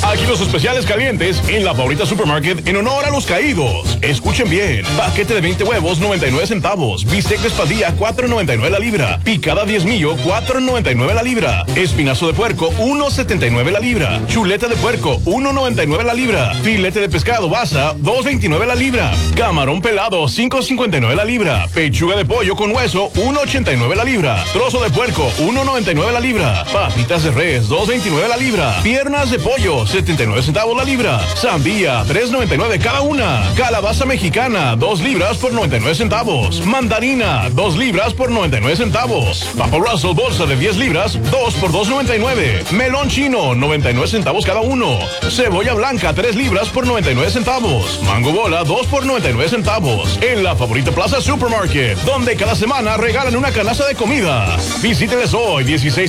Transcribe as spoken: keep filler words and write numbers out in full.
Aquí los especiales calientes en la Favorita Supermarket en honor a los caídos. Escuchen bien. Paquete de veinte huevos, noventa y nueve centavos. Bistec de espadilla, cuatro noventa y nueve la libra. Picada diez millo, cuatro noventa y nueve la libra. Espinazo de puerco, uno setenta y nueve la libra. Chuleta de puerco, uno noventa y nueve la libra. Filete de pescado basa, dos veintinueve la libra. Camarón pelado, cinco cincuenta y nueve la libra. Pechuga de pollo con hueso, uno ochenta y nueve la libra. Trozo de puerco, uno noventa y nueve la libra. Papitas de res, dos veintinueve la libra. Piernas de pollo, setenta y nueve centavos la libra. Sandía, tres noventa y nueve cada una. Calabaza mexicana, dos libras por noventa y nueve centavos. Mandarina, dos libras por noventa y nueve centavos. Papa Russell, bolsa de diez libras, dos por dos noventa y nueve. Melón chino, noventa y nueve centavos cada uno. Cebolla blanca, tres libras por noventa y nueve centavos. Mango bola, dos por noventa y nueve centavos. En la Favorita Plaza Supermarket, donde cada semana regalan una canasta de comida. Visíteles hoy, dieciséis